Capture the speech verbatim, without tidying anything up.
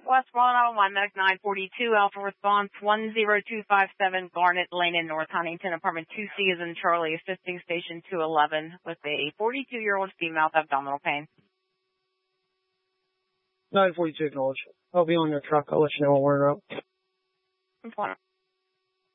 Westbound on one, Medic nine forty-two, Alpha Response one zero two five seven, Garnet Lane in North Huntington, Apartment two C is in Charlie, assisting Station two eleven with a forty-two-year-old female with abdominal pain. nine forty-two, acknowledge. I'll be on your truck. I'll let you know when we're out.